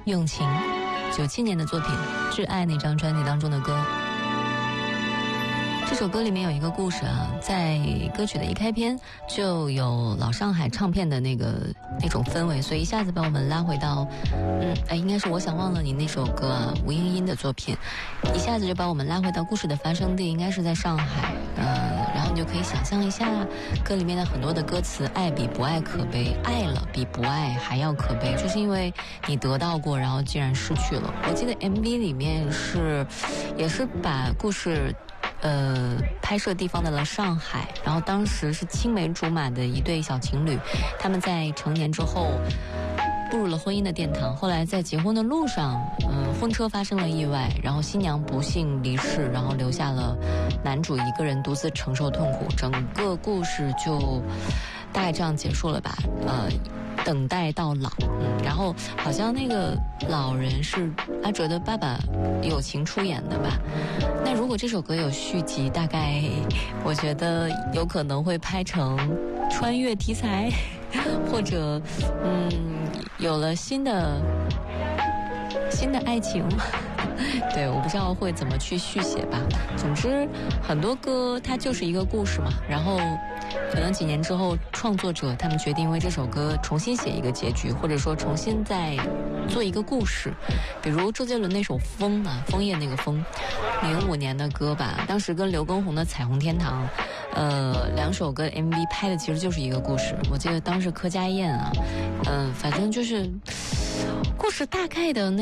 用情，97年的作品《挚爱》那张专辑当中的歌。这首歌里面有一个故事啊，在歌曲的一开篇就有老上海唱片的那种氛围，所以一下子把我们拉回到应该是我想忘了你那首歌啊，吴英英的作品，一下子就把我们拉回到故事的发生地，应该是在上海。然后你就可以想象一下歌里面的很多的歌词，爱比不爱可悲，爱了比不爱还要可悲，就是因为你得到过，然后竟然失去了。我记得 MV 里面也是把故事拍摄地放在了上海，然后当时是青梅竹马的一对小情侣，他们在成年之后步入了婚姻的殿堂，后来在结婚的路上婚车发生了意外，然后新娘不幸离世，然后留下了男主一个人独自承受痛苦，整个故事就大概这样结束了吧。等待到老，然后好像那个老人是阿哲的爸爸友情出演的吧。那如果这首歌有续集，大概我觉得有可能会拍成穿越题材，或者有了新的爱情。对，我不知道会怎么去续写吧。总之很多歌它就是一个故事嘛，然后可能几年之后创作者他们决定为这首歌重新写一个结局，或者说重新再做一个故事。比如周杰伦那首风啊，枫叶那个风，05年的歌吧，当时跟刘畊宏的彩虹天堂两首歌 MV 拍的其实就是一个故事。我记得当时柯佳燕啊反正就是故事大概的